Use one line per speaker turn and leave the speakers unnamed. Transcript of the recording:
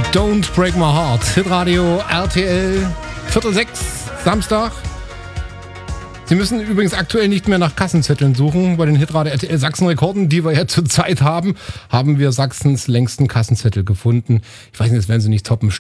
Don't Break My Heart. Hitradio RTL, 5:45, Samstag. Sie müssen übrigens aktuell nicht mehr nach Kassenzetteln suchen. Bei den Hitradio RTL Sachsen-Rekorden, die wir ja zurzeit haben, haben wir Sachsens längsten Kassenzettel gefunden. Ich weiß nicht, das werden Sie nicht toppen.